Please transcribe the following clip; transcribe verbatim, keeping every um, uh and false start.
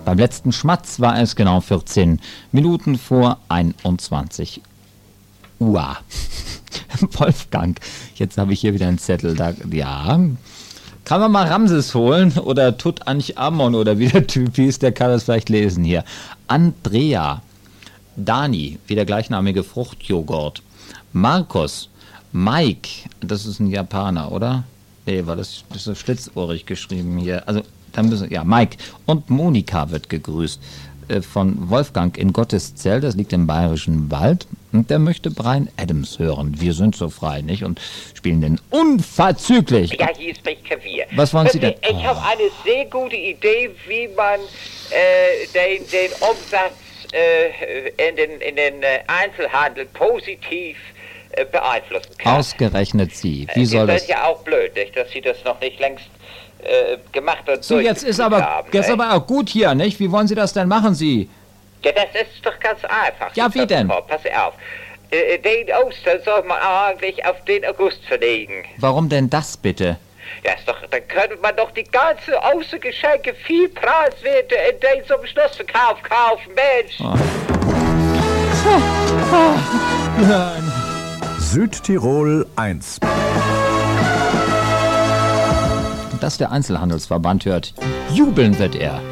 Beim letzten Schmatz war es genau vierzehn Minuten vor einundzwanzig Uhr. Wolfgang, jetzt habe ich hier wieder einen Zettel. Da, ja, kann man mal Ramses holen oder Tutanchamun oder wie der Typ hieß, der kann das vielleicht lesen hier. Andrea, Dani, wie der gleichnamige Fruchtjoghurt. Markus, Mike, das ist ein Japaner, oder? Nee, war das, das ist schlitzohrig geschrieben hier. Also, dann müssen, ja, Mike. Und Monika wird gegrüßt äh, von Wolfgang in Gotteszell, das liegt im Bayerischen Wald. Und der möchte Bryan Adams hören. Wir sind so frei, nicht? Und spielen den unverzüglich. Ja, hier ist mein Klavier. Was wollen Sie denn? Ich oh. habe eine sehr gute Idee, wie man äh, den, den Umsatz äh, in den, in den äh, Einzelhandel positiv äh, beeinflussen kann. Ausgerechnet Sie. Wie äh, soll das? Das ist ja auch blöd, nicht, dass Sie das noch nicht längst äh, gemacht und So, jetzt ist aber, haben, jetzt nicht? aber auch gut hier, nicht? Wie wollen Sie das denn machen, Sie? Ja, das ist doch ganz einfach. Ja, wie denn? Pass auf. Äh, den Ostern soll man eigentlich auf den August verlegen. Warum denn das bitte? Ja, ist doch, dann könnte man doch die ganzen Ostergeschenke viel preiswerter in den zum Schlussverkauf kaufen, Mensch. Oh. Oh. Nein. Südtirol eins. Dass der Einzelhandelsverband hört, jubeln wird er.